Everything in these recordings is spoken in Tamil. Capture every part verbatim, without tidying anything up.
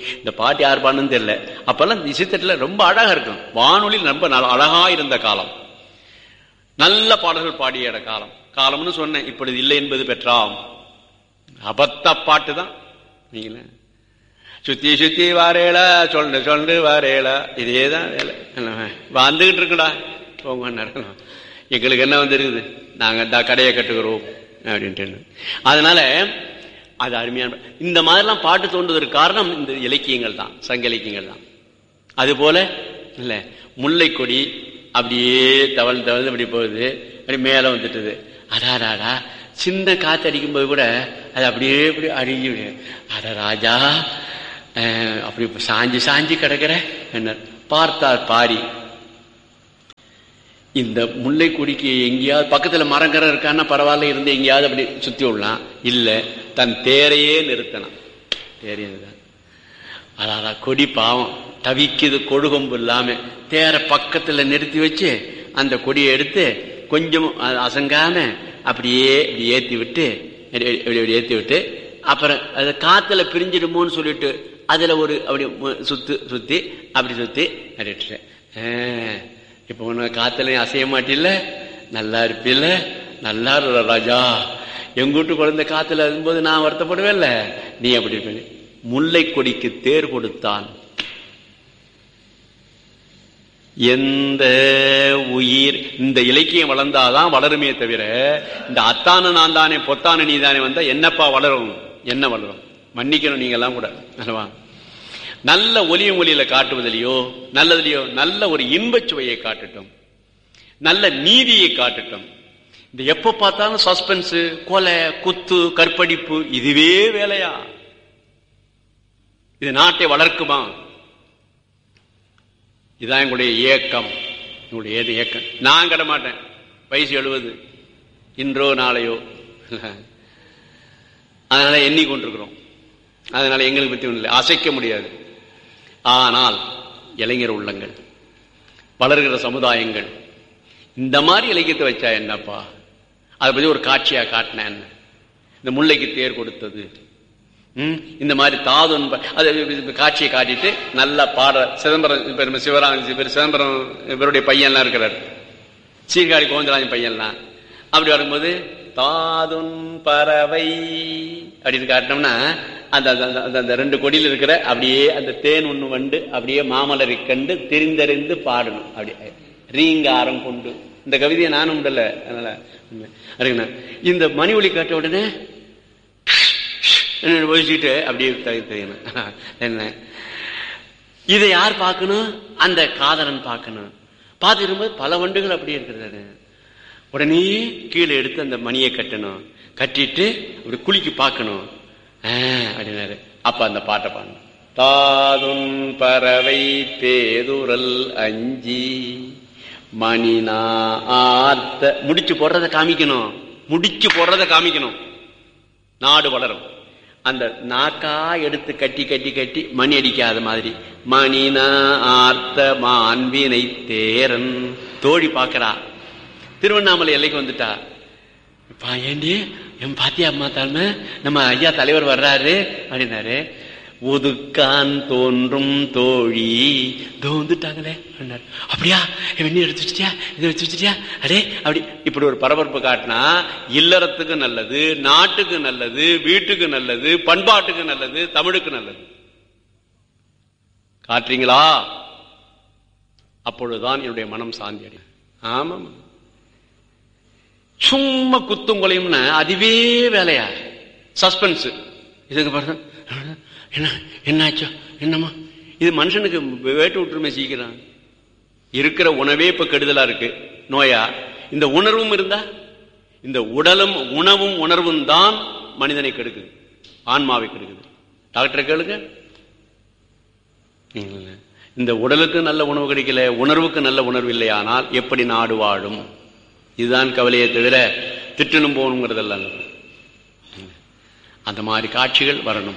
இந்த பாட்டு யார் பாடுன்னு தெரியல. அப்பெல்லாம் இசைத்தட்டில் ரொம்ப அழகா இருக்கும். வானொலி ரொம்ப அழகா இருந்த காலம், நல்ல பாடல்கள் பாடிய காலம் காலம்னு சொன்னேன். இப்பொழுது இல்லை என்பது பெற்றாம். அபத்த பாட்டு தான். நீங்களே சுத்தி சுத்தி வாரேல சொல்லு சொல்லு வாரேல, இதேதான் வேலை. வந்துகிட்டு இருக்குடா போங்க. எங்களுக்கு என்ன வந்து இருக்குது, நாங்க இந்த கடையை கட்டுக்கிறோம் அப்படின்ட்டு. அதனால அது அருமையான இந்த மாதிரிலாம் பாட்டு தோன்றுவதற்கு காரணம் இந்த இலக்கியங்கள் தான், சங்க இலக்கியங்கள் தான். அது போல இல்ல முல்லை கொடி அப்படியே தவழ்ந்து தவழ்ந்து அப்படி போகுது, அப்படி மேல வந்துட்டுது. அடாடாடா சின்ன காத்து அடிக்கும் போது கூட அது அப்படியே இப்படி அடிஞ்சு, அட ராஜா அப்படி சாஞ்சி சாஞ்சி கிடக்கிற என்ன பார்த்தார் பாரி. இந்த முல்லை கொடிக்கு எங்கேயாவது பக்கத்துல மரங்கரம் இருக்கான்னா பரவாயில்ல, இருந்து எங்கேயாவது அப்படி சுத்தி விடலாம். இல்ல தன் தேரையே நிறுத்தணும். தேரையே அதாதா கொடி பாவம் தவிக்குது, கொடுகொம்பு இல்லாம தேரை பக்கத்துல நிறுத்தி வச்சு அந்த கொடியை எடுத்து கொஞ்சம் அசங்காம அப்படியே இப்படி ஏத்தி விட்டு ஏத்தி விட்டு அப்புறம் அது காத்துல பிரிஞ்சிடுமோன்னு சொல்லிட்டு அதுல ஒரு அப்படி சுத்து சுத்தி அப்படி சுத்தி அப்படின்ட்டு, இப்ப உன்ன காத்துல அசைய மாட்டில்ல, நல்லா இருப்பில்ல, நல்லா இருற ராஜா, எங்க வீட்டு குழந்தை காத்துல இருக்கும்போது நான் வருத்தப்படுவேன்ல, நீ அப்படி இருப்ப. முல்லை கொடிக்கு தேர் கொடுத்தான். எந்த உயிர் இந்த இலக்கியம் வளர்ந்தாதான் வளருமே தவிர, இந்த அத்தானு நான் தானே பொத்தானு நீ தானே வந்தா என்னப்பா வளரும், என்ன வளரும்? மன்னிக்கணும் நீங்க எல்லாம் கூட. நல்ல ஒலியும் ஒலியில காட்டுவதிலையோ நல்லதுலையோ நல்ல ஒரு இன்பச் சுவையை காட்டட்டும், நல்ல நீதியை காட்டட்டும். இந்த எப்ப பார்த்தாலும் சஸ்பென்ஸ், கொலை, குத்து, கற்பழிப்பு, இதுவே வேலையா? இது நாட்டை வளர்க்குமா? இதுதான் எங்களுடைய இயக்கம். எங்களுடைய ஏது இயக்கம். நான் கட மாட்டேன். வயசு எழுபது, இன்றோ நாளையோ, அதனால எண்ணிக்கொண்டிருக்கிறோம். அதனால எங்களுக்கு பத்தி ஒன்றும் இல்லை, அசைக்க முடியாது. ஆனால் இளைஞர் உள்ளங்கள், வளர்கிற சமுதாயங்கள் இந்த மாதிரி இலக்கியத்தை வச்சா என்னப்பா, அதை பத்தி ஒரு காட்சியா காட்டினேன். இந்த முல்லைக்கு தேர் கொடுத்தது, இந்த மாதிரி தாதுன் காட்சியை காட்டிட்டு நல்லா பாட. சிதம்பரம் சிவராஜ் சிதம்பரம் இவருடைய பையன்லாம் இருக்கிறார், சீர்காழி கோவிந்தராஜன் பையன்லாம். அப்படி வரும்போது தாதுன் பறவை அப்படின்னு காட்டினோம்னா அந்த அந்த ரெண்டு கொடியில் இருக்கிற அப்படியே அந்த தேன் ஒண்ணு வண்டு அப்படியே மாமலரை கண்டு தெரிந்தறிந்து பாடணும். அப்படியே ரீங்காரம் கொண்டு இந்த கவிதையை நானும் உண்டல. அதனால இந்த மணி ஒலி காட்ட உடனே ஒழிச்சுட்டு அப்படியே தெரியணும். என்ன இதை யார் பார்க்கணும்? அந்த காதலன் பார்க்கணும். பார்த்து இருக்கும்போது பல வண்டுகள் அப்படியே இருக்கிறது. உடனே கீழே எடுத்து அந்த மணியை கட்டணும், கட்டிட்டு அப்படி குளிக்கு பார்க்கணும் அப்படின்னாரு. அப்ப அந்த பாட்டை பாடணும். தாதுன் பறவை பேதுரல் அஞ்சி மணினா ஆர்த்த முடிச்சு போடுறத காமிக்கணும், முடிச்சு போடுறத காமிக்கணும். நாடு வளரும். அந்த நாக்கா எடுத்து கட்டி கட்டி கட்டி மணி அடிக்காத மாதிரி மணினா ஆர்த்த மாண்பினை தேரன். தோழி பாக்கிறா, திருவண்ணாமலை எல்லைக்கு வந்துட்டா. ஏண்டி என் பாத்தியா அம்மா தாழ்மை, நம்ம ஐயா தலைவர் வர்றாரு அப்படின்னாரு. ஒதுக்கான் தோன்றும் தோழி தோ வந்துட்டாங்களே அப்படின்னாரு. அப்படியா வெண்ணி எடுத்து வச்சுட்டியா, இதை வச்சு வச்சுட்டியா, அடே அப்படி இப்படி ஒரு பரபரப்பு காட்டினா இல்லறத்துக்கு நல்லது, நாட்டுக்கு நல்லது, வீட்டுக்கு நல்லது, பண்பாட்டுக்கு நல்லது, தமிழுக்கு நல்லது. காட்டுறீங்களா? அப்பொழுதுதான் என்னுடைய மனம் சாந்தி அடையும். ஆமா, சும்மா குத்தும் கொலையும்னா அதுவே வேலையா? சஸ்பென்ஸ். இதுக்கு பாருங்க என்ன என்னாச்சோ என்னமா, இது மனுஷனுக்கு வேட்டு விட்டுருமே சீக்கிரம். இருக்கிற உணவே இப்ப கெடுதலா இருக்கு, நோயா. இந்த உணர்வும் இருந்தா, இந்த உடலும் உணவும் உணர்வும் தான் மனிதனை கெடுக்குது, ஆன்மாவை கெடுக்குது. டாக்டர் கேளுங்க, இந்த உடலுக்கு நல்ல உணவு கிடைக்கல, உணர்வுக்கு நல்ல உணர்வு இல்லையானால் எப்படி நாடு வாழும்? இதுதான் கவலையை தவிர திட்டணும் போகணுங்கிறதெல்லாம். அந்த மாதிரி காட்சிகள் வரணும்.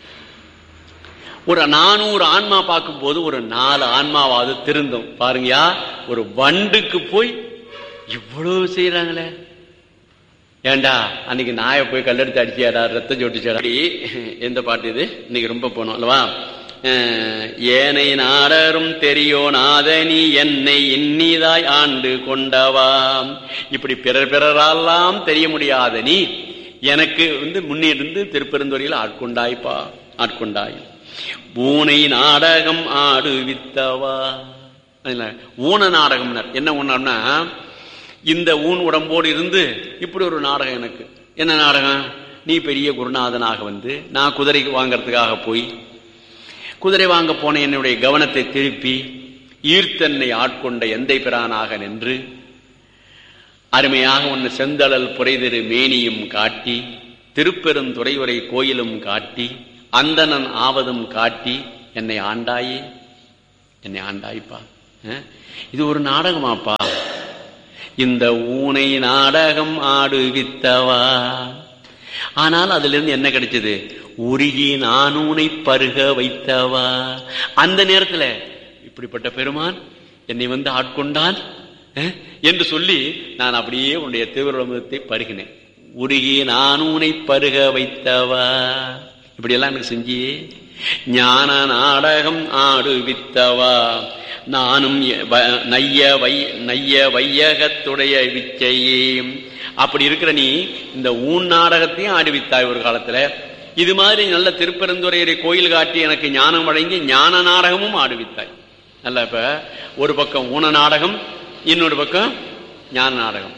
ஒரு நானூறு ஆன்மா பார்க்கும் போது ஒரு நாலு ஆன்மாவாவது திருந்தும். பாருங்கயா, ஒரு வண்டுக்கு போய் இவ்வளவு செய்யறாங்களே. ஏண்டா அன்னைக்கு நாயை போய் கல்லெடுத்து அடிச்சியாடா, ரத்தம் சொட்டிச்சாடா. எந்த பாட்டு இது? இன்னைக்கு ரொம்ப போனோம் அல்லவா? ஏனை நாடரும் தெரியோ நாதனி என்னை இன்னிதாய் ஆண்டு கொண்டவாம். இப்படி பிறர் பிறரெல்லாம் தெரிய முடியாத நீ எனக்கு வந்து முன்னிருந்து திருப்பெருந்துறையில் ஆட்கொண்டாய்ப்பா, ஆட்கொண்டாய். ஊனை நாடகம் ஆடுவித்தவா. ஊன நாடகம் என்ன ஊனம்னா, இந்த ஊன் உடம்போடு இருந்து இப்படி ஒரு நாடகம் எனக்கு. என்ன நாடகம்? நீ பெரிய குருநாதனாக வந்து நான் குதிரை வாங்கறதுக்காக போய் குதிரை வாங்க போன என்னுடைய கவனத்தை திருப்பி ஈர்த்தன்னை ஆட்கொண்ட எந்தை பிரானாக நின்று அருமையாக உன்னை செந்தழல் புரைதிரு மேனியும் காட்டி திருப்பெருந்துறையுரை கோயிலும் காட்டி அந்தணன் ஆவதும் காட்டி என்னை ஆண்டாயே, என்னை ஆண்டாய்ப்பா. இது ஒரு நாடகமாப்பா. இந்த ஊனை நாடகம் ஆடுவித்தவா. ஆனால் அதுல இருந்து என்ன கிடைச்சது? உருகி நானூனை பருக வைத்தவா. அந்த நேரத்துல இப்படிப்பட்ட பெருமான் என்னை வந்து ஆட்கொண்டான் என்று சொல்லி நான் அப்படியே உன்னுடைய திருவருளத்தை பருகினேன். உருகி நானூனை பருக வைத்தவா. இப்படி எல்லாம் எனக்கு செஞ்சியே. ஞான நாடகம் ஆடுவித்தவா. நானும் நைய வை நைய வையகத்துடைய விச்சையே. அப்படி இருக்கிற நீ இந்த ஊன் நாடகத்தையும் ஆடுவித்தாய் ஒரு காலத்துல. இது மாதிரி நல்ல திருப்பெருந்துறையரை கோயில் காட்டி எனக்கு ஞானம் வழங்கி ஞான நாடகமும் ஆடுவித்தாய். நல்ல இப்ப ஒரு பக்கம் ஊன நாடகம், இன்னொரு பக்கம் ஞான நாடகம்.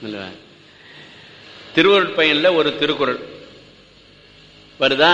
திருவருட்பயன்ல ஒரு திருக்குறள் வருதா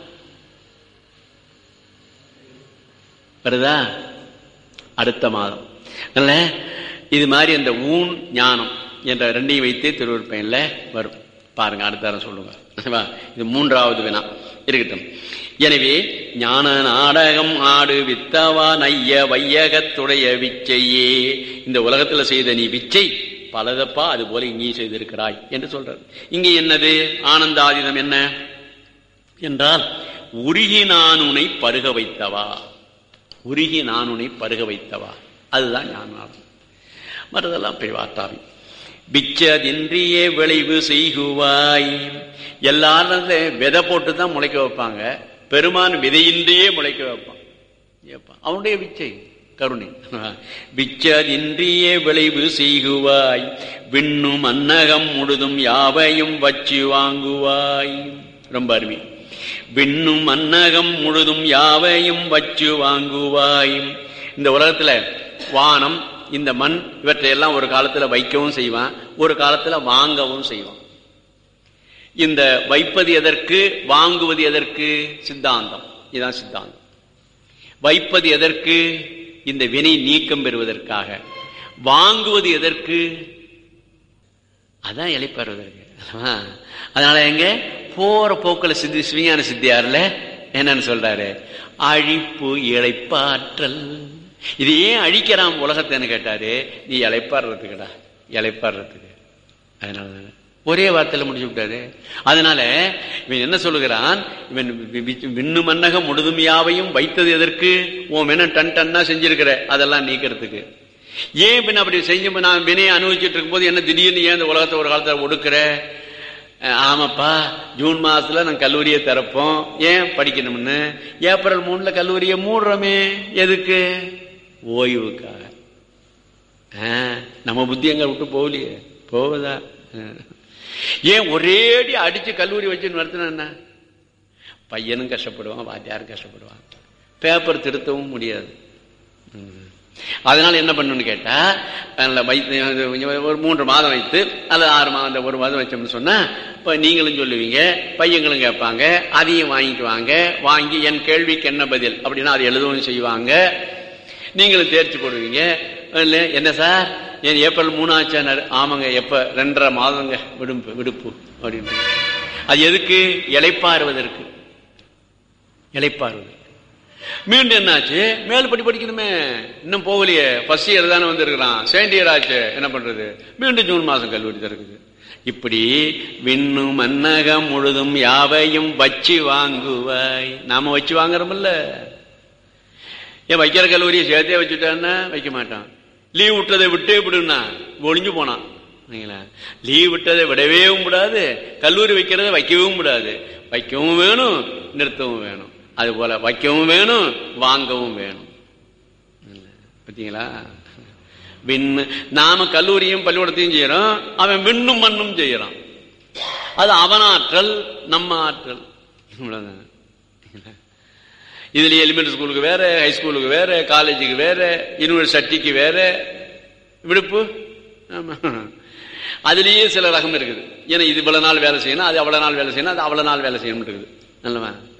வருதா அடுத்த மாதம். அல்ல இது மாதிரி அந்த ஊன் ஞானம் என்ற ரெண்டையும் வைத்தே திருவருட்பயன்ல வரும். பாருங்க, அடுத்த சொல்லுங்க. இது மூன்றாவது வினா இருக்கட்டும். எனவே ஞான நாடகம் ஆடு வித்தவா நைய வையகத்துடைய விச்சையே. இந்த உலகத்துல செய்த நீ விச்சை பலதப்பா, அது போல இங்கேயும் செய்திருக்கிறாய் என்று சொல்றார். இங்கே என்னது ஆனந்தாதீதம் என்ன என்றால் உருகி நானுனை பருக வைத்தவா. உருகி நானுனை பருக வைத்தவா, அதுதான் ஞானம். மற்றதெல்லாம் பிரிவாட்டாவி. பிச்சதின்றியே விளைவு செய்குவாய். எல்லாரும் விதை போட்டுதான் முளைக்க வைப்பாங்க, பெருமான் விதையின்றியே முளைக்க வைப்பான். அவனுடைய விச்சை கருணை. பிச்சதின்றியே விளைவு செய்குவாய். விண்ணும் அன்னகம் முழுதும் யாவையும் வச்சு வாங்குவாய். ரொம்ப அருமை. விண்ணும் அன்னகம் முழுதும் யாவையும் வச்சு வாங்குவாய். இந்த உலகத்துல வானம், இந்த மண், இவற்றையெல்லாம் ஒரு காலத்துல வைக்கவும் செய்வான், ஒரு காலத்துல வாங்கவும் செய்வான். இந்த வைப்பது எதற்கு, வாங்குவது எதற்கு? சித்தாந்தம். இதுதான் சித்தாந்தம். வைப்பது எதற்கு? இந்த வினை நீக்கம் பெறுவதற்காக. வாங்குவது எதற்கு? அதான் இளைப்பாறுவதற்கு. அதனால எங்க போற போக்கில் சித்தி சிவஞான சித்தியார்ல என்னன்னு சொல்றாரு? அழிப்பு இளைப்பாற்றல். இது ஏன் அழிக்கிறான் உலகத்தைன்னு கேட்டாரு, நீ இளைப்பாடுறதுக்குடா, இளைப்பாடுறதுக்கு. அதனால ஒரே வார்த்தையில முடிச்சு விட்டாரு. அதனால இவன் என்ன சொல்லுகிறான்? இவன் விண்ணு மன்னகம் முழுதும் யாவையும் வைத்தது எதற்கு? உன் என்ன டன் டன்னா செஞ்சிருக்கிற அதெல்லாம் நீக்கிறதுக்கு. ஏன் பின்ன அப்படி செஞ்சு நான் வினையை அனுபவிச்சுட்டு இருக்கும் போது என்ன திடீர்னு ஏன் இந்த உலகத்தை ஒரு காலத்துல ஒடுக்குற? ஆமாப்பா, ஜூன் மாசத்துல நான் கல்லூரியை திறப்போம், ஏன் படிக்கணும்னு. ஏப்ரல் மூணுல கல்லூரியை மூடுறோமே, எதுக்கு? ஓய்வுக்காக. நம்ம புத்தி எங்க விட்டு போகலையே, போவதா? ஏன் ஒரேடி அடிச்சு கல்லூரி வச்சு நடத்தின? பையனும் கஷ்டப்படுவான், வாத்தியாரும் கஷ்டப்படுவான், பேப்பர் திருத்தவும் முடியாது. அதனால என்ன பண்ணணும்னு கேட்டா, ஒரு மூன்று மாதம் வைத்து அல்லது ஆறு மாதம் ஒரு மாதம் வச்சோம்னு சொன்னா, இப்ப நீங்களும் சொல்லுவீங்க, பையங்களும் கேட்பாங்க, அதையும் வாங்கிக்குவாங்க. வாங்கி என் கேள்விக்கு என்ன பதில் அப்படின்னா அதை எழுதவும் செய்வாங்க. நீங்களும் தேர்ச்சி போடுவீங்க. என்ன சார் ஏன் ஏப்ரல் மூணாச்சானாரு? ஆமாங்க, எப்ப ரெண்டரை மாதங்க விடுப்பு விடுப்பு அப்படின்னு. அது எதுக்கு? இளைப்பாறுவதற்கு. இளைப்பாறுவதற்கு. மீண்டும் என்னாச்சு? மேல் படி படிக்கணுமே, இன்னும் போகலையே, ஃபர்ஸ்ட் இயர் தானே வந்திருக்கிறான், செகண்ட் இயர் ஆச்சு, என்ன பண்றது? மீண்டும் ஜூன் மாசம் கல்லூரி திறக்குது. இப்படி விண்ணும் மன்னகம் முழுதும் யாவையும் வச்சு வாங்குவாய். நாம வச்சு வாங்குறோம்ல. ஏன் வைக்கிற கல்லூரியை சேர்த்தே வச்சுட்டான்னா வைக்க மாட்டான். லீவ் விட்டதை விட்டே விடுனா ஒளிஞ்சு போனான். லீவ் விட்டதை விடவே கூடாது, கல்லூரி வைக்கிறத வைக்கவும் கூடாது. வைக்கவும் வேணும், நிறுத்தவும் வேணும். அது போல வைக்கவும் வேணும், வாங்கவும் வேணும். பார்த்தீங்களா? விண்ணு நாம கல்லூரியும் பள்ளிக்கூடத்தையும் செய்யறோம், அவன் விண்ணும் மண்ணும் செய்யறான். அது அவன் ஆற்றல், நம்ம ஆற்றல். இதுல எலிமெண்டரி ஸ்கூலுக்கு வேற, ஹை ஸ்கூலுக்கு வேற, காலேஜுக்கு வேற, யூனிவர்சிட்டிக்கு வேற விடுப்பு. அதுலயே சில ரகம் இருக்குது. ஏன்னா இது இவ்வளவு நாள் வேலை செய்யணும், அது அவ்வளவு நாள் வேலை செய்யணும், அது அவ்வளவு நாள் வேலை செய்யணும் இருக்குது. நல்லவா?